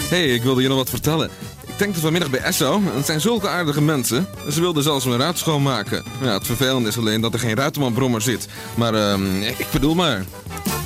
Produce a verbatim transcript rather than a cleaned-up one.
hey, ik wilde je nog wat vertellen. Ik tankte vanmiddag bij Esso. Het zijn zulke aardige mensen. Ze wilden zelfs mijn ruit schoonmaken. Ja, het vervelende is alleen dat er geen ruitenwandbrommer zit. Maar uh, ik bedoel maar...